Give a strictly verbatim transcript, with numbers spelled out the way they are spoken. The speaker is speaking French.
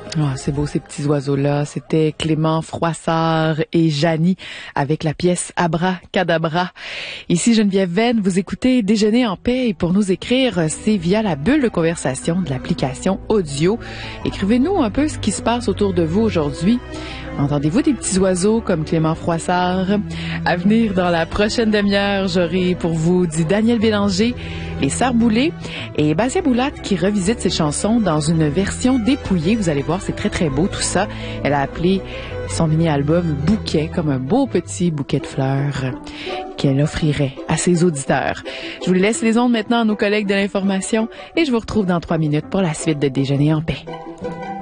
Oh, c'est beau ces petits oiseaux-là. C'était Clément Froissart et Janie avec la pièce Abracadabra. Ici Geneviève Venn, vous écoutez Déjeuner en paix et pour nous écrire, c'est via la bulle de conversation de l'application audio. Écrivez-nous un peu ce qui se passe autour de vous aujourd'hui. Entendez-vous des petits oiseaux comme Clément Froissart? À venir dans la prochaine demi-heure, j'aurai pour vous du Daniel Bélanger, les Sœurs Boulay et Basia Boulat qui revisite ses chansons dans une version dépouillée. Vous allez voir, c'est très très beau tout ça. Elle a appelé son mini-album Bouquet, comme un beau petit bouquet de fleurs qu'elle offrirait à ses auditeurs. Je vous laisse les ondes maintenant à nos collègues de l'information et je vous retrouve dans trois minutes pour la suite de Déjeuner en paix.